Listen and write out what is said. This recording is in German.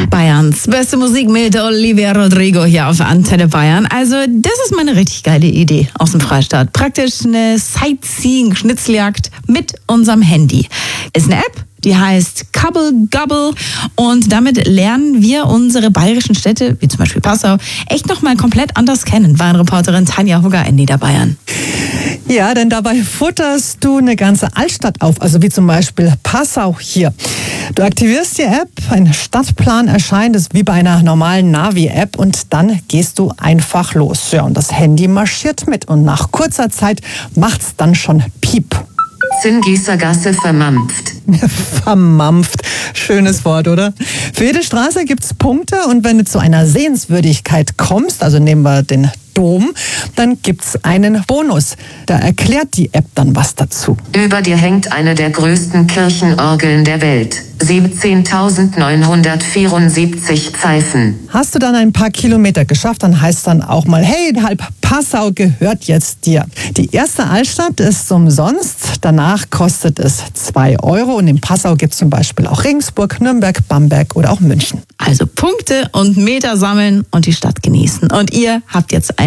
Bayerns beste Musik mit Olivia Rodrigo hier auf Antenne Bayern. Also das ist mal eine richtig geile Idee aus dem Freistaat. Praktisch eine Sightseeing-Schnitzeljagd mit unserem Handy. Ist eine App, die heißt Cobble Gobble und damit lernen wir unsere bayerischen Städte, wie zum Beispiel Passau, echt nochmal komplett anders kennen. Bayern-Reporterin Tanja Hugger in Niederbayern. Ja, denn dabei futterst du eine ganze Altstadt auf, also wie zum Beispiel Passau hier. Du aktivierst die App, ein Stadtplan erscheint, das ist wie bei einer normalen Navi-App und dann gehst du einfach los. Ja, und das Handy marschiert mit und nach kurzer Zeit macht's dann schon Piep. Zingießergasse vermampft. Vermampft. Schönes Wort, oder? Für jede Straße gibt's Punkte und wenn du zu einer Sehenswürdigkeit kommst, also nehmen wir den Dom, dann gibt's einen Bonus. Da erklärt die App dann was dazu. Über dir hängt eine der größten Kirchenorgeln der Welt. 17.974 Pfeifen. Hast du dann ein paar Kilometer geschafft, dann heißt dann auch mal, hey, halb Passau gehört jetzt dir. Die erste Altstadt ist umsonst, danach kostet es 2 Euro und in Passau gibt's zum Beispiel auch Regensburg, Nürnberg, Bamberg oder auch München. Also Punkte und Meter sammeln und die Stadt genießen. Und ihr habt jetzt